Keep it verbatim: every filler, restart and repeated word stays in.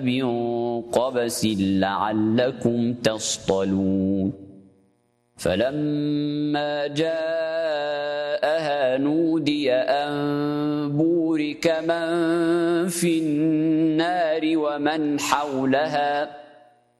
من قبس لعلكم تصطلون فلما جاءها نودي أن بورك من في النار ومن حولها